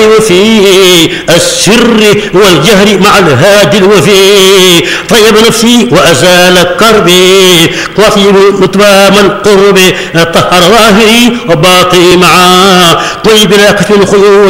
وفي السر والجهر مع الهادي الوفي. طيب نفسي وأزال كربي وطيب متوام القرب طهر ظاهري وباطني معا. طيب لا كتم الخيول